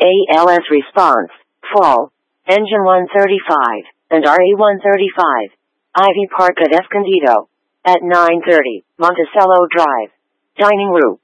ALS response, fall, engine 135, and RE 135, Ivy Park at Escondido, at 9:30, Monticello Drive, dining room.